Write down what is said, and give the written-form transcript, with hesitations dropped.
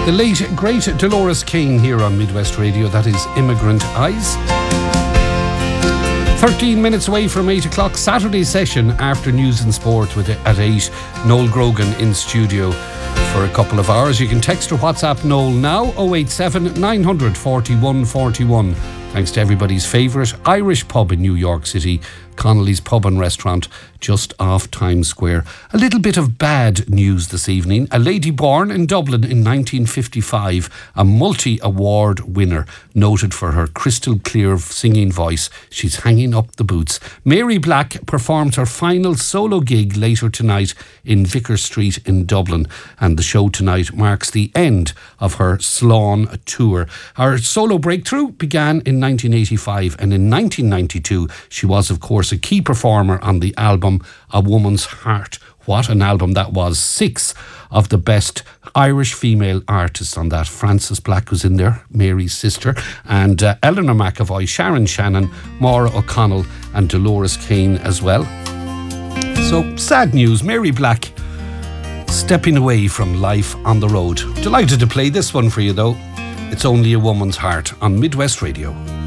The late, great Dolores Keane here on Midwest Radio. That is Immigrant Eyes. 13 minutes away from 8 o'clock, Saturday session after news and sport at 8. Noel Grogan in studio for a couple of hours. You can text or WhatsApp Noel now, 087 900 41 41. Thanks to everybody's favourite Irish pub in New York City, Connolly's Pub and Restaurant, just off Times Square. A little bit of bad news this evening. A lady born in Dublin in 1955, a multi-award winner, noted for her crystal clear singing voice. She's hanging up the boots. Mary Black performed her final solo gig later tonight in Vicar Street in Dublin, and the show tonight marks the end of her Slán tour. Her solo breakthrough began in 1985, and in 1992 she was, of course, a key performer on the album A Woman's Heart. What an album that was. 6 of the best Irish female artists on that. Frances Black was in there, Mary's sister, and Eleanor McAvoy, Sharon Shannon, Maura O'Connell and Dolores Keane as well. So, sad news. Mary Black stepping away from life on the road. Delighted to play this one for you though. It's Only a Woman's Heart on Midwest Radio.